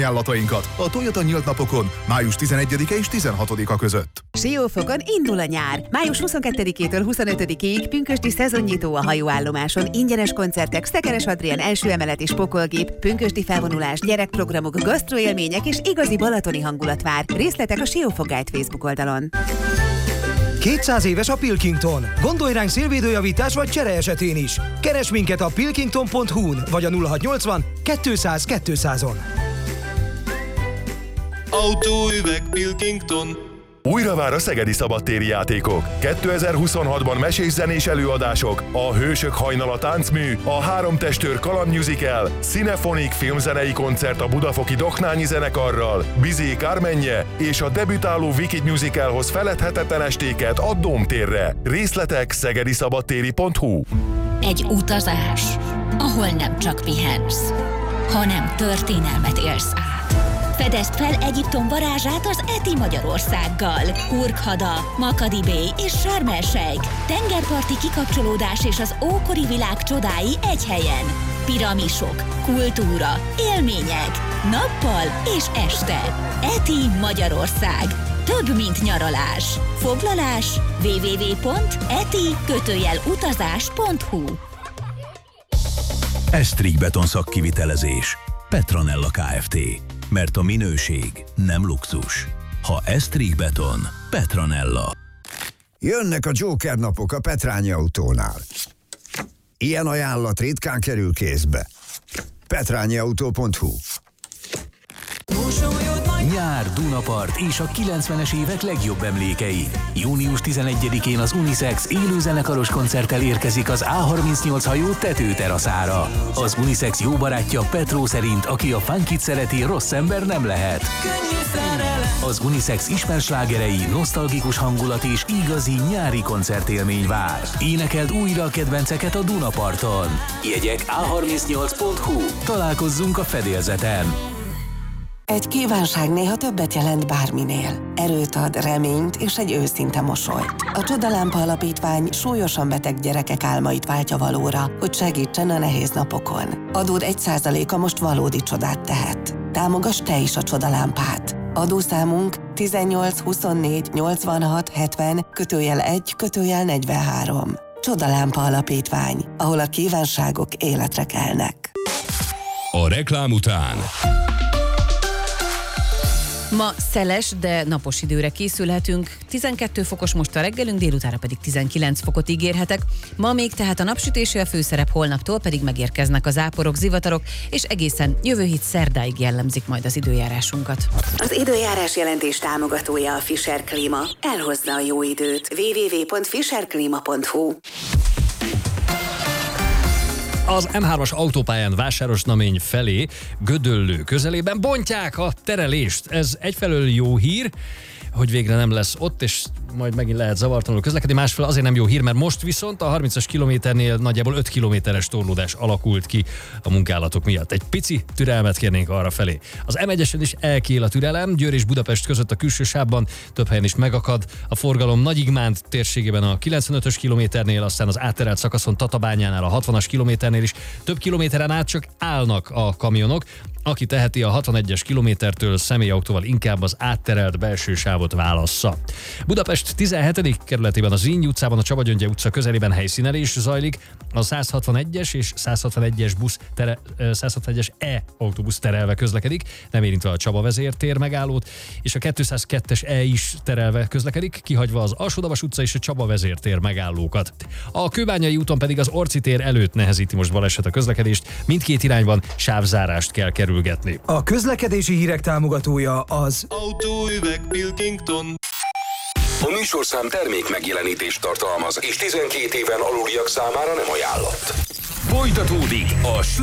ajánlatainkat a Toyota nyílt napokon május 11-e és 16-a között. Siófokon indul a nyár. Május 22-től 25-ig pünkösdi szezonnyitó a hajóállomáson. Ingyenes koncertek, Szekeres Adrián első emelet és pokolgép, pünkösdi felvonulás, gyerekprogramok, gasztroélmények és igazi balatoni hangulat vár. Részletek a Siófok Guide Facebook oldalon. 200 éves a Pilkington. Gondolj ránk szélvédőjavítás vagy csere esetén is. Keresd minket a pilkington.hu-n vagy a 0680 200 200-on. Autóüveg Pilkington. Újra vár a szegedi szabadtéri játékok. 2026-ban mesés-zenés előadások, a Hősök hajnala táncmű, a Három testőr kalandmusical, Cinephonic filmzenei koncert a budafoki Doknányi zenekarral, Bizé Kármenje és a debütáló Wicked musicalhoz feledhetetlen estéket a Dómtérre. Részletek szegediszabadtéri.hu. Egy utazás, ahol nem csak pihensz, hanem történelmet élsz át. Fedezd fel Egyiptom varázsát az ETI Magyarországgal. Hurghada, Makadi Bay és Sharm el-Sheikh. Tengerparti kikapcsolódás és az ókori világ csodái egy helyen. Piramisok, kultúra, élmények. Nappal és este. ETI Magyarország. Több, mint nyaralás. Foglalás www.eti-utazás.hu. Esztrig Beton szakkivitelezés. Petronella Kft. Mert a minőség nem luxus. Ha Esztrig Beton, Petronella. Jönnek a Joker napok a Petrányi Autónál. Ilyen ajánlat ritkán kerül kézbe. petrányiautó.hu. Nyár, Dunapart és a 90-es évek legjobb emlékei. Június 11-én az Unisex élőzenekaros koncerttel érkezik az A38 hajó tetőteraszára. Az Unisex jó barátja Petró szerint, aki a funkit szereti, rossz ember nem lehet. Az Unisex ismerslágerei, nosztalgikus hangulat és igazi nyári koncertélmény vár. Énekeld újra a kedvenceket a Dunaparton. Jegyek a38.hu. Találkozzunk a fedélzeten. Egy kívánság néha többet jelent bárminél. Erőt ad, reményt és egy őszinte mosolyt. A Csodalámpa Alapítvány súlyosan beteg gyerekek álmait váltja valóra, hogy segítsen a nehéz napokon. Adód 1%-a most valódi csodát tehet. Támogass te is a Csodalámpát. Adószámunk 18 24 86 70 /1/43. Csodalámpa Alapítvány, ahol a kívánságok életre kelnek. A reklám után... Ma szeles, de napos időre készülhetünk. 12 fokos most a reggelünk, délutára pedig 19 fokot ígérhetek. Ma még tehát a napsütésé a főszerep, holnaptól pedig megérkeznek a záporok, zivatarok, és egészen jövő hét szerdáig jellemzik majd az időjárásunkat. Az időjárás jelentés támogatója a Fischer Klima. Elhozza a jó időt. www.fischerklima.hu. Az M3-as autópályán Vásárosnamény felé, Gödöllő közelében bontják a terelést. Ez egyfelől jó hír, hogy végre nem lesz ott, és majd megint lehet zavartalanul közlekedni. Másfelől azért nem jó hír, mert most viszont a 30-as kilométernél nagyjából 5 kilométeres torlódás alakult ki a munkálatok miatt. Egy pici türelmet kérnénk arra felé. Az M1-esen is elkél a türelem, Győr és Budapest között a külső sávban több helyen is megakad a forgalom. Nagyigmánd térségében a 95-ös kilométernél, aztán az átterelt szakaszon Tatabányánál a 60-as kilométernél is több kilométeren át csak állnak a kamionok. Aki teheti, a 61-es kilométertől személyautóval inkább az átterelt belső sávot válassza. Budapest 17. kerületében a Zrínyi utcában, a Csaba Gyöngye utca közelében helyszínelés zajlik. A 161-es és 161-es E-autóbusz terelve közlekedik, nem érintve a Csaba vezértér megállót, és a 202-es E is terelve közlekedik, kihagyva az Alsódavas utca és a Csaba vezértér megállókat. A Kőbányai úton pedig az Orci tér előtt nehezíti most baleset a közlekedést, mindkét irányban sávzárást kell kerülgetni. A közlekedési hírek támogatója az Autóüveg Pilkington. A műsorszám termék megjelenítést tartalmaz, és 12 éven aluliak számára nem ajánlott. Folytatódik a